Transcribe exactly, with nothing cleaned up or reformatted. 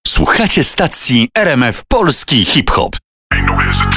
Słuchacie stacji R M F Polski Hip Hop. Ain't no hesitation.